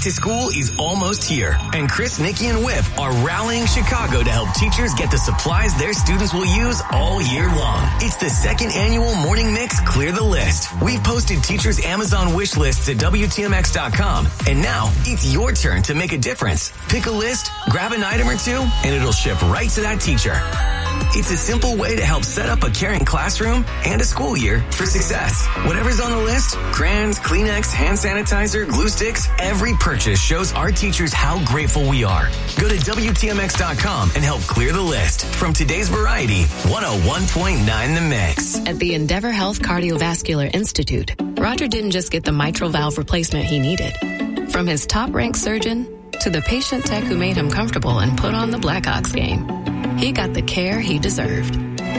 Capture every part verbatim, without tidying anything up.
to school is almost here, and Chris, Nikki, and Whip are rallying Chicago to help teachers get the supplies their students will use all year long. It's the second annual Morning Mix Clear the List. We've posted teachers' Amazon wish lists at W T M X dot com, and now it's your turn to make a difference. Pick a list, grab an item or two, and it'll ship right to that teacher. It's a simple way to help set up a caring classroom and a school year for success. Whatever's on the list, crayons, Kleenex, hand sanitizer, glue sticks, every purchase shows our teachers how grateful we are. Go to W T M X dot com and help clear the list. From today's variety, one oh one point nine The Mix. At the Endeavor Health Cardiovascular Institute, Roger didn't just get the mitral valve replacement he needed. From his top-ranked surgeon to the patient tech who made him comfortable and put on the Blackhawks game, he got the care he deserved.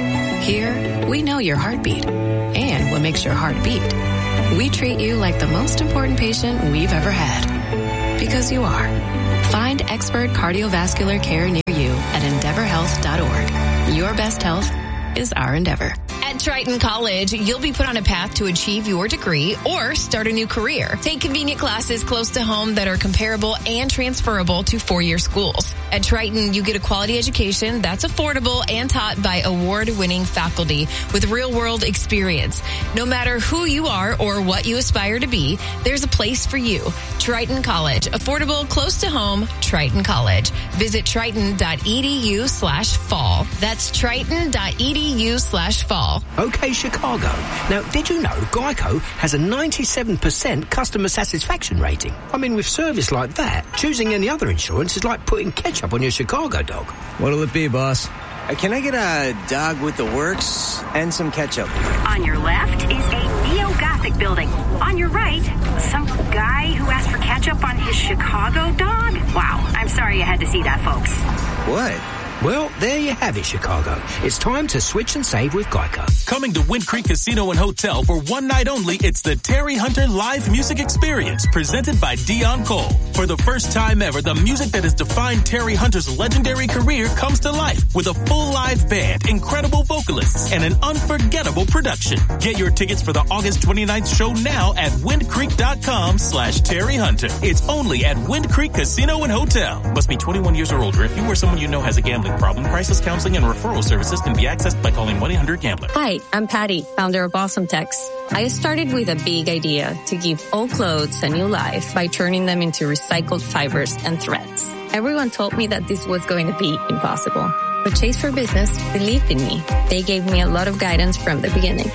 Here, we know your heartbeat and what makes your heart beat. We treat you like the most important patient we've ever had. Because you are. Find expert cardiovascular care near you at endeavor health dot org. Your best health is our endeavor. At Triton College, you'll be put on a path to achieve your degree or start a new career. Take convenient classes close to home that are comparable and transferable to four-year schools. At Triton, you get a quality education that's affordable and taught by award-winning faculty with real-world experience. No matter who you are or what you aspire to be, there's a place for you. Triton College. Affordable, close to home, Triton College. Visit triton.edu slash fall. That's triton.edu slash fall. Okay, Chicago. Now, did you know Geico has a ninety-seven percent customer satisfaction rating? I mean, with service like that, choosing any other insurance is like putting ketchup on your Chicago dog. What'll it be, boss? Uh, can I get a dog with the works and some ketchup? On your left is a neo-Gothic building. On your right, some guy who asked for ketchup on his Chicago dog? Wow, I'm sorry you had to see that, folks. What? Well, there you have it, Chicago. It's time to switch and save with Geico. Coming to Wind Creek Casino and Hotel for one night only, it's the Terry Hunter Live Music Experience, presented by Dion Cole. For the first time ever, the music that has defined Terry Hunter's legendary career comes to life with a full live band, incredible vocalists, and an unforgettable production. Get your tickets for the August twenty-ninth show now at windcreek.com slash Terry Hunter. It's only at Wind Creek Casino and Hotel. Must be twenty-one years or older. If you or someone you know has a gambling problem, crisis counseling and referral services can be accessed by calling one eight hundred gambler. Hi, I'm Patty, founder of Awesome Tex. I started with a big idea to give old clothes a new life by turning them into recycled fibers and threads. Everyone told me that this was going to be impossible. But Chase for Business believed in me. They gave me a lot of guidance from the beginning.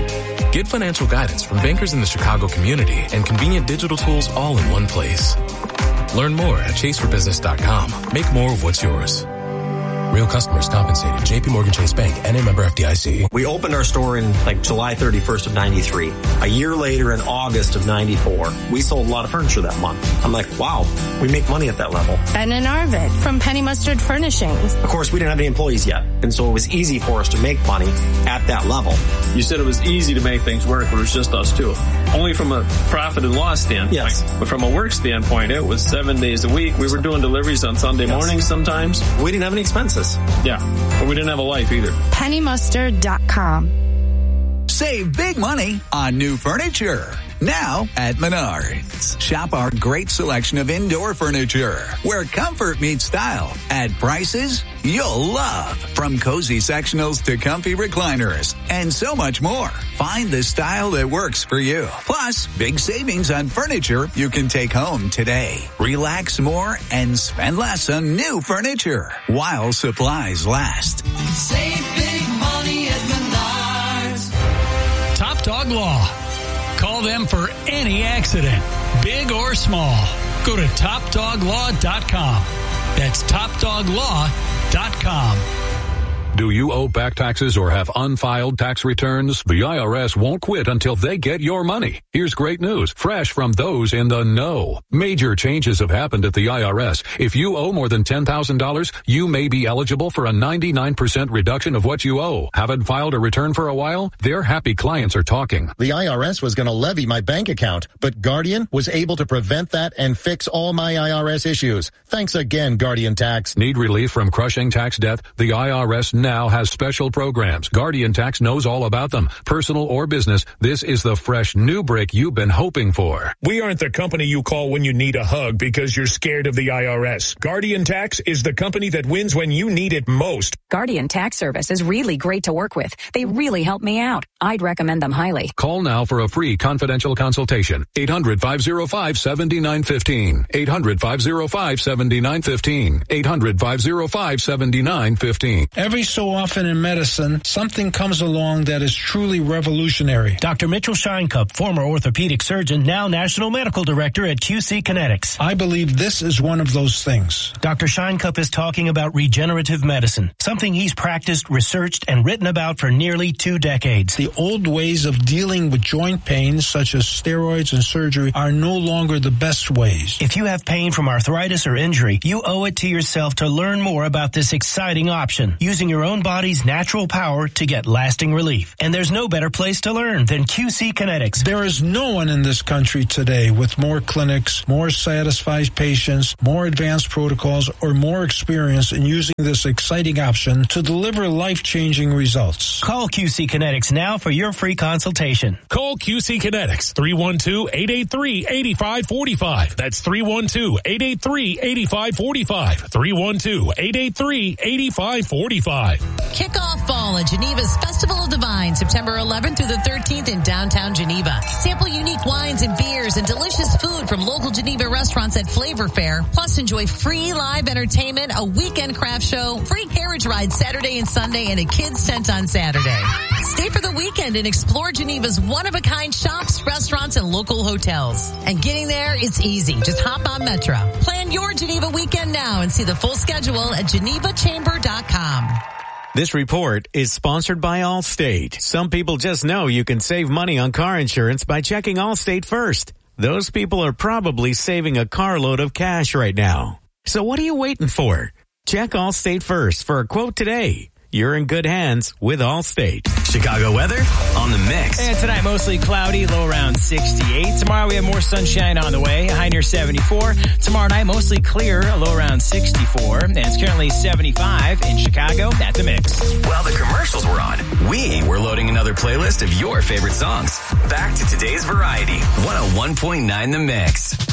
Get financial guidance from bankers in the Chicago community and convenient digital tools all in one place. Learn more at chase for business dot com. Make more of what's yours. Real customers compensated. J P Morgan Chase Bank, N A member F D I C. We opened our store in like July thirty-first of ninety-three. A year later in August of ninety-four, we sold a lot of furniture that month. I'm like, wow, we make money at that level. Ben and Arvid from Penny Mustard Furnishings. Of course, we didn't have any employees yet, and so it was easy for us to make money at that level. You said it was easy to make things work, but it was just us two. Only from a profit and loss standpoint. Yes. But from a work standpoint, it was seven days a week. We were doing deliveries on Sunday yes. mornings sometimes. We didn't have any expenses. Yeah, but we didn't have a life either. penny mustard dot com. Save big money on new furniture. Now at Menards. Shop our great selection of indoor furniture where comfort meets style at prices you'll love. From cozy sectionals to comfy recliners and so much more. Find the style that works for you. Plus, big savings on furniture you can take home today. Relax more and spend less on new furniture while supplies last. Save big money at Menards. Top Dog Law. Call them for any accident, big or small. Go to top dog law dot com. That's top dog law dot com. Do you owe back taxes or have unfiled tax returns? The I R S won't quit until they get your money. Here's great news, fresh from those in the know. Major changes have happened at the I R S. If you owe more than ten thousand dollars, you may be eligible for a ninety-nine percent reduction of what you owe. Haven't filed a return for a while? Their happy clients are talking. The I R S was going to levy my bank account, but Guardian was able to prevent that and fix all my I R S issues. Thanks again, Guardian Tax. Need relief from crushing tax debt? The I R S now has special programs. Guardian Tax knows all about them. Personal or business, this is the fresh new break you've been hoping for. We aren't the company you call when you need a hug because you're scared of the I R S. Guardian Tax is the company that wins when you need it most. Guardian Tax Service is really great to work with. They really help me out. I'd recommend them highly. Call now for a free confidential consultation. eight hundred, five oh five, seven nine one five. eight hundred, five oh five, seven nine one five. eight hundred, five oh five, seven nine one five. Every so often in medicine, something comes along that is truly revolutionary. Doctor Mitchell Scheinkup, former orthopedic surgeon, now National Medical Director at Q C Kinetics. I believe this is one of those things. Doctor Scheinkup is talking about regenerative medicine, something he's practiced, researched, and written about for nearly two decades. The old ways of dealing with joint pain, such as steroids and surgery, are no longer the best ways. If you have pain from arthritis or injury, you owe it to yourself to learn more about this exciting option, using your own body's natural power to get lasting relief. And there's no better place to learn than Q C Kinetics. There is no one in this country today with more clinics, more satisfied patients, more advanced protocols, or more experience in using this exciting option to deliver life-changing results. Call Q C Kinetics now for your free consultation. Call Q C Kinetics, three one two, eight eight three, eight five four five. That's three one two, eight eight three, eight five four five. three one two, eight eight three, eight five four five. Kick off fall at Geneva's Festival of the Vine, September eleventh through the thirteenth in downtown Geneva. Sample unique wines and beers and delicious food from local Geneva restaurants at Flavor Fair. Plus, enjoy free live entertainment, a weekend craft show, free carriage rides Saturday and Sunday, and a kids tent on Saturday. Stay for the weekend and explore Geneva's one-of-a-kind shops, restaurants, and local hotels. And getting there, it's easy. Just hop on Metro. Plan your Geneva weekend now and see the full schedule at geneva chamber dot com. This report is sponsored by Allstate. Some people just know you can save money on car insurance by checking Allstate first. Those people are probably saving a carload of cash right now. So what are you waiting for? Check Allstate first for a quote today. You're in good hands with Allstate. Chicago weather on the mix. And tonight, mostly cloudy, low around sixty-eight. Tomorrow, we have more sunshine on the way, high near seventy-four. Tomorrow night, mostly clear, a low around sixty-four. And it's currently seventy-five in Chicago at the mix. While the commercials were on, we were loading another playlist of your favorite songs. Back to today's variety, one oh one point nine The Mix.